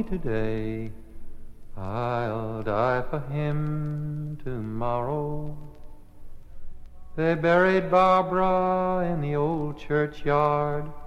today, I'll die for him tomorrow. They buried Barbara in the old churchyard.